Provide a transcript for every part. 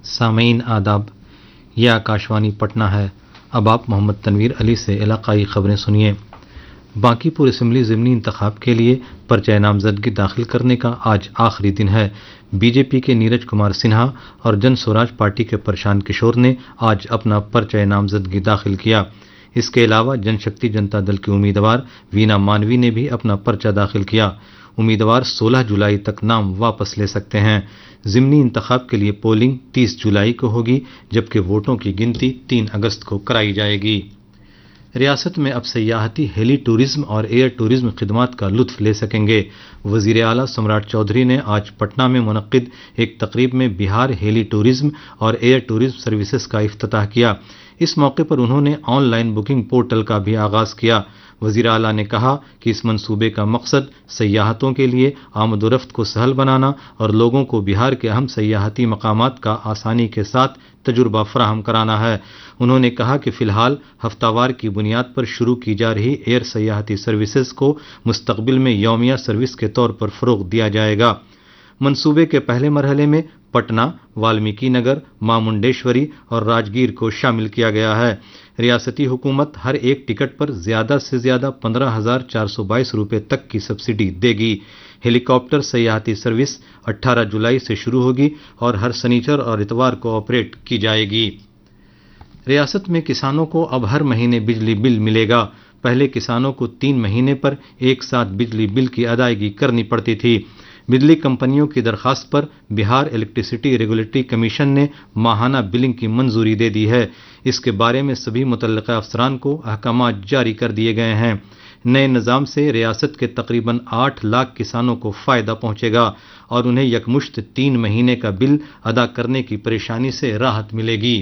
سامعین آداب، یہ آکاشوانی پٹنہ ہے۔ اب آپ محمد تنویر علی سے علاقائی خبریں سنیے۔ بانکی پور اسمبلی ضمنی انتخاب کے لیے پرچہ نامزدگی داخل کرنے کا آج آخری دن ہے۔ بی جے پی کے نیرج کمار سنہا اور جن سوراج پارٹی کے پرشانت کشور نے آج اپنا پرچہ نامزدگی داخل کیا۔ اس کے علاوہ جن شکتی جنتا دل کی امیدوار وینا مانوی نے بھی اپنا پرچہ داخل کیا۔ امیدوار 16 جولائی تک نام واپس لے سکتے ہیں۔ ضمنی انتخاب کے لیے پولنگ 30 جولائی کو ہوگی، جبکہ ووٹوں کی گنتی 3 اگست کو کرائی جائے گی۔ ریاست میں اب سیاحتی ہیلی ٹورزم اور ایئر ٹورزم خدمات کا لطف لے سکیں گے۔ وزیر اعلیٰ سمراٹ چودھری نے آج پٹنہ میں منعقد ایک تقریب میں بہار ہیلی ٹورزم اور ایئر ٹورزم سروسز کا افتتاح کیا۔ اس موقع پر انہوں نے آن لائن بکنگ پورٹل کا بھی آغاز کیا۔ وزیر اعلیٰ نے کہا کہ اس منصوبے کا مقصد سیاحتوں کے لیے آمد و رفت کو سہل بنانا اور لوگوں کو بہار کے اہم سیاحتی مقامات کا آسانی کے ساتھ تجربہ فراہم کرانا ہے۔ انہوں نے کہا کہ فی الحال ہفتہ وار کی بنیاد پر شروع کی جا رہی ایئر سیاحتی سروسز کو مستقبل میں یومیہ سروس کے طور پر فروغ دیا جائے گا۔ منصوبے کے پہلے مرحلے میں پٹنہ، والمیکی نگر، ماں منڈیشوری اور راجگیر کو شامل کیا گیا ہے۔ ریاستی حکومت ہر ایک ٹکٹ پر زیادہ سے زیادہ 15,422 روپے تک کی سبسڈی دے گی۔ ہیلی کاپٹر سیاحتی سروس 18 جولائی سے شروع ہوگی اور ہر سنیچر اور اتوار کو آپریٹ کی جائے گی۔ ریاست میں کسانوں کو اب ہر مہینے بجلی بل ملے گا۔ پہلے کسانوں کو 3 مہینے پر ایک ساتھ بجلی بل کی ادائیگی کرنی پڑتی تھی۔ بجلی کمپنیوں کی درخواست پر بہار الیکٹریسٹی ریگولیٹری کمیشن نے ماہانہ بلنگ کی منظوری دے دی ہے۔ اس کے بارے میں سبھی متعلقہ افسران کو احکامات جاری کر دیے گئے ہیں۔ نئے نظام سے ریاست کے تقریباً 8 لاکھ کسانوں کو فائدہ پہنچے گا اور انہیں یکمشت 3 مہینے کا بل ادا کرنے کی پریشانی سے راحت ملے گی۔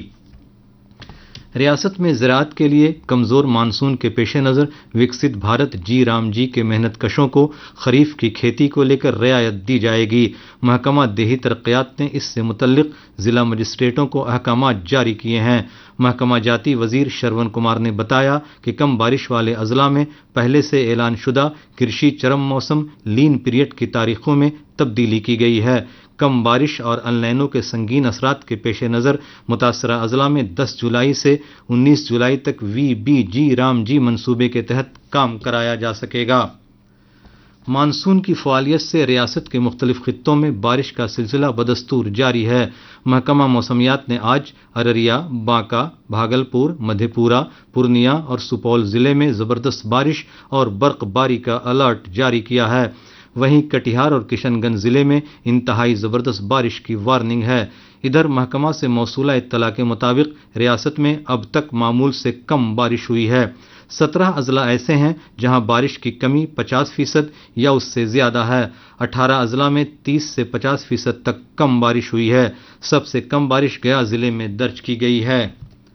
ریاست میں زراعت کے لیے کمزور مانسون کے پیش نظر وکست بھارت جی رام جی کے محنت کشوں کو خریف کی کھیتی کو لے کر رعایت دی جائے گی۔ محکمہ دیہی ترقیات نے اس سے متعلق ضلع مجسٹریٹوں کو احکامات جاری کیے ہیں۔ محکمہ جاتی وزیر شرون کمار نے بتایا کہ کم بارش والے اضلاع میں پہلے سے اعلان شدہ کرشی چرم موسم لین پیریڈ کی تاریخوں میں تبدیلی کی گئی ہے۔ کم بارش اور ان لائنوں کے سنگین اثرات کے پیش نظر متاثرہ اضلاع میں 10 جولائی سے 19 جولائی تک وی بی جی رام جی منصوبے کے تحت کام کرایا جا سکے گا۔ مانسون کی فعالیت سے ریاست کے مختلف خطوں میں بارش کا سلسلہ بدستور جاری ہے۔ محکمہ موسمیات نے آج ارریہ، بانکا، بھاگلپور، مدھے پورہ، پورنیہ اور سپول ضلع میں زبردست بارش اور برق باری کا الرٹ جاری کیا ہے۔ وہیں کٹیہار اور کشن گنج ضلع میں انتہائی زبردست بارش کی وارننگ ہے۔ ادھر محکمہ سے موصولہ اطلاع کے مطابق ریاست میں اب تک معمول سے کم بارش ہوئی ہے۔ 17 اضلاع ایسے ہیں جہاں بارش کی کمی 50% یا اس سے زیادہ ہے۔ 18 اضلاع میں 30 سے 50% تک کم بارش ہوئی ہے۔ سب سے کم بارش گیا ضلع میں درج کی گئی ہے۔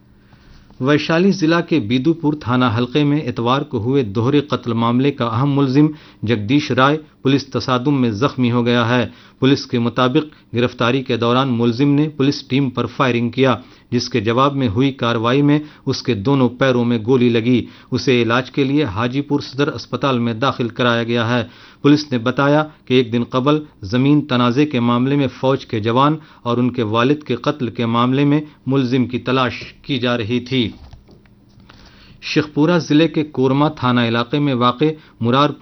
ویشالی ضلع کے بیدو پور تھانہ حلقے میں اتوار کو ہوئے دوہرے قتل معاملے کا اہم ملزم جگدیش رائے پولیس تصادم میں زخمی ہو گیا ہے۔ پولیس کے مطابق گرفتاری کے دوران ملزم نے پولیس ٹیم پر فائرنگ کیا، جس کے جواب میں ہوئی کارروائی میں اس کے دونوں پیروں میں گولی لگی۔ اسے علاج کے لیے حاجی پور صدر اسپتال میں داخل کرایا گیا ہے۔ پولیس نے بتایا کہ ایک دن قبل زمین تنازع کے معاملے میں فوج کے جوان اور ان کے والد کے قتل کے معاملے میں ملزم کی تلاش کی جا رہی تھی۔ شیخ پورہ ضلع کے کورما تھانہ علاقے میں واقع مرار